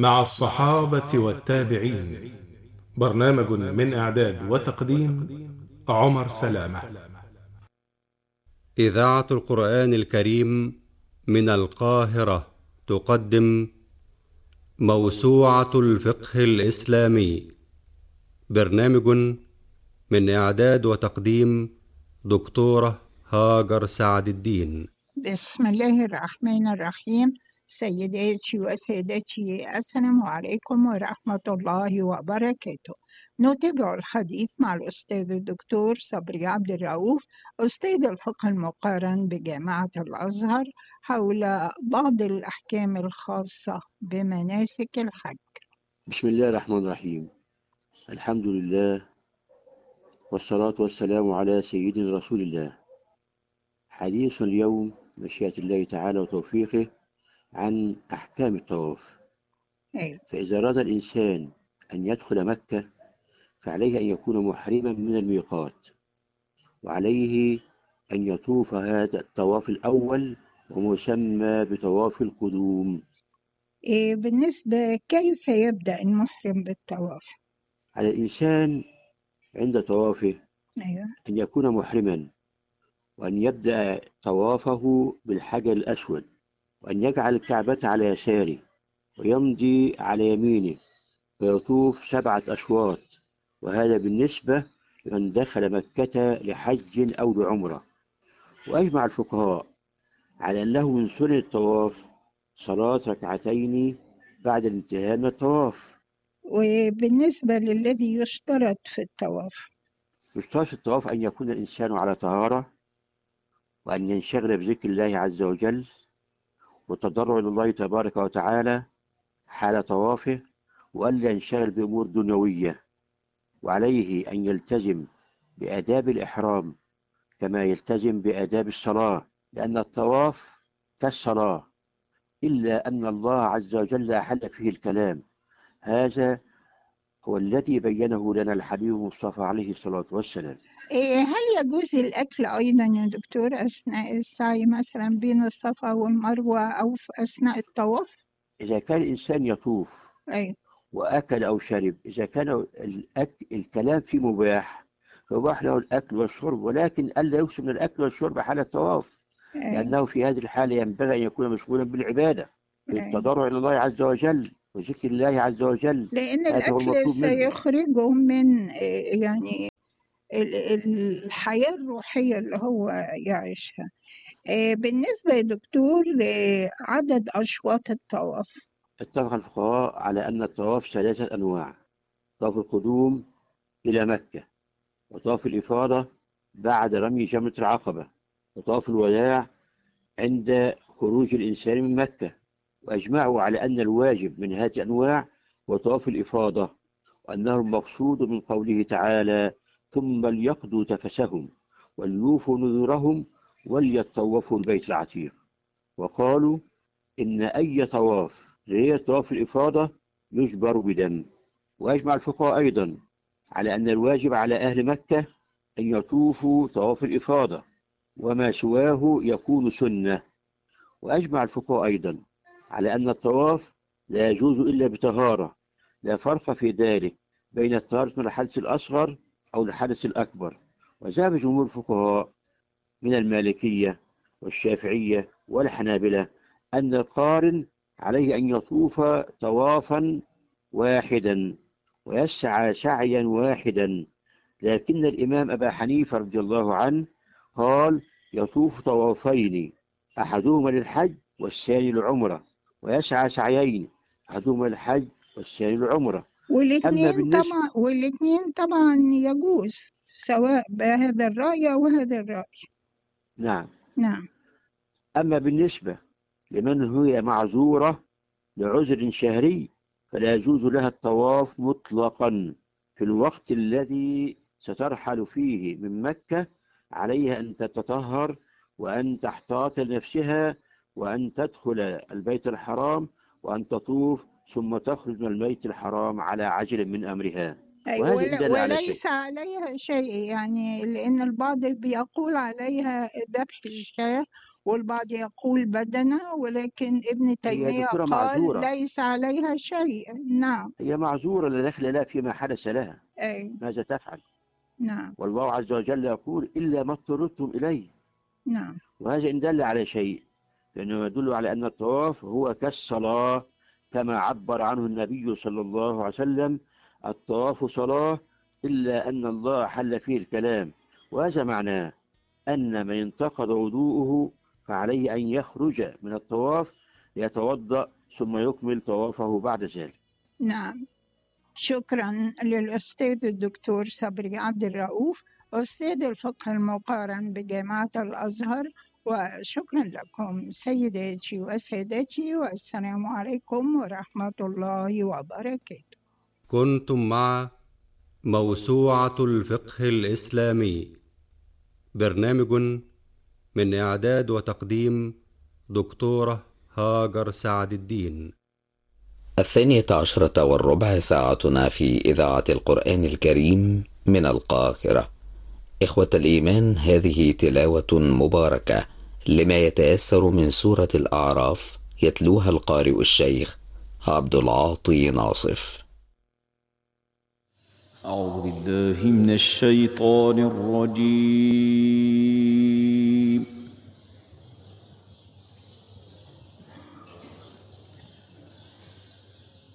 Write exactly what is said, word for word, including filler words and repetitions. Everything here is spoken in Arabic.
مع الصحابة والتابعين. برنامج من إعداد وتقديم عمر سلامة. إذاعة القرآن الكريم من القاهرة تقدم موسوعة الفقه الإسلامي. برنامج من إعداد وتقديم دكتورة هاجر سعد الدين. بسم الله الرحمن الرحيم. سيداتي وسادتي، السلام عليكم ورحمة الله وبركاته. نتابع الحديث مع الأستاذ الدكتور صبري عبد الرؤوف، أستاذ الفقه المقارن بجامعة الأزهر، حول بعض الأحكام الخاصة بمناسك الحج. بسم الله الرحمن الرحيم. الحمد لله والصلاة والسلام على سيدنا رسول الله. حديث اليوم مشيئة الله تعالى وتوفيقه عن أحكام الطواف. أيوة. فإذا أراد الإنسان أن يدخل مكة فعليه أن يكون محرما من الميقات، وعليه أن يطوف هذا الطواف الأول ومسمى بطواف القدوم. إيه بالنسبة كيف يبدأ المحرم بالطواف؟ على الإنسان عند طوافه أيوة. أن يكون محرما، وأن يبدأ طوافه بالحجر الأسود، وأن يجعل الكعبة على يساره ويمضي على يمينه ويطوف سبعة أشواط، وهذا بالنسبة لمن دخل مكة لحج أو لعمرة. وأجمع الفقهاء على أنه من سنن الطواف صلاة ركعتين بعد الانتهاء من الطواف. وبالنسبة للذي يشترط في الطواف، يشترط في الطواف أن يكون الإنسان على طهارة، وأن ينشغل بذكر الله عز وجل والتضرع إلى الله تبارك وتعالى حال طوافه، وألا ينشغل بأمور دنيوية. وعليه أن يلتزم بآداب الإحرام كما يلتزم بآداب الصلاة، لأن الطواف كالصلاة، إلا أن الله عز وجل أحل فيه الكلام. هذا هو الذي بينه لنا الحبيب المصطفى عليه الصلاة والسلام. إيه هل يجوز الأكل أيضا يا دكتور أثناء السعي مثلا بين الصفا والمروة أو في أثناء الطواف؟ إذا كان الإنسان يطوف أيوة. وأكل أو شرب، إذا كان الأكل الكلام فيه مباح فيباح له الأكل والشرب، ولكن ألا يكثر من الأكل والشرب حال الطواف، أيوة. لأنه في هذه الحالة ينبغي أن يكون مشغولا بالعبادة أيوة. بالتضرع إلى الله عز وجل وذكر الله عز وجل. لأن هذا هو الأكل المطلوب منه. سيخرجه من إيه، يعني ال- ال- الحياة الروحية اللي هو يعيشها. إيه بالنسبة يا دكتور لعدد أشواط الطواف؟ اتفق الفقهاء على أن الطواف ثلاثة أنواع: طواف القدوم إلى مكة، وطواف الإفاضة بعد رمي جمرة العقبة، وطواف الوداع عند خروج الإنسان من مكة. وأجمعوا على أن الواجب من هذه الأنواع هو طواف الإفاضة، وأنه المقصود من قوله تعالى: ثم ليقضوا تفسهم وليوفوا نذورهم وليطوفوا البيت العتيق. وقالوا إن أي طواف غير طواف الإفاضة يجبر بدم. وأجمع الفقهاء أيضا على أن الواجب على أهل مكة أن يطوفوا طواف الإفاضة، وما سواه يكون سنة. وأجمع الفقهاء أيضا على أن الطواف لا يجوز إلا بطهارة، لا فرق في ذلك بين الطهارة من الحدث الأصغر أو الحدث الأكبر. وذهب جمهور الفقهاء من المالكية والشافعية والحنابلة أن القارن عليه أن يطوف طوافا واحدا ويسعى سعيا واحدا، لكن الإمام أبا حنيفة رضي الله عنه قال يطوف طوافين، أحدهما للحج والثاني للعمرة، ويسعى سعيين، أحدهما للحج والثاني للعمرة. أما والاثنين بالنسبة طبعا والاثنين طبعا يجوز سواء بهذا الرأي أو هذا الرأي. نعم نعم. أما بالنسبة لمن هي معذورة لعذر شهري فلا يجوز لها الطواف مطلقا في الوقت الذي سترحل فيه من مكة. عليها أن تتطهر وأن تحتاط لنفسها وأن تدخل البيت الحرام وأن تطوف ثم تخرج من البيت الحرام على عجل من أمرها، أي وهذا إن ولا دل على شيء. وليس عليها شيء، يعني لأن البعض بيقول عليها ذبح الشاة والبعض يقول بدنة، ولكن ابن هي تيمية دكتورة قال معذورة، ليس عليها شيء. نعم. هي معذورة لا دخل لها فيما حدث لها، أي. ماذا تفعل؟ نعم. والله عز وجل يقول إلا ما اضطررتم إليه. نعم. وهذا إن دل على شيء فإنه يدل على أن الطواف هو كالصلاة كما عبر عنه النبي صلى الله عليه وسلم: الطواف صلاة إلا أن الله حل فيه الكلام. وهذا معناه أن من انتقض وضوءه فعليه أن يخرج من الطواف ليتوضأ ثم يكمل طوافه بعد ذلك. نعم. شكرا للأستاذ الدكتور صبري عبد الرؤوف، أستاذ الفقه المقارن بجامعة الأزهر، وشكرا لكم سيداتي وسادتي، والسلام عليكم ورحمة الله وبركاته. كنتم مع موسوعة الفقه الإسلامي، برنامج من إعداد وتقديم دكتورة هاجر سعد الدين. الثانية عشرة والربع ساعتنا في إذاعة القرآن الكريم من القاهرة. إخوة الإيمان، هذه تلاوة مباركة لما يتيسر من سورة الأعراف، يتلوها القارئ الشيخ عبد العاطي ناصف. أعوذ بالله من الشيطان الرجيم.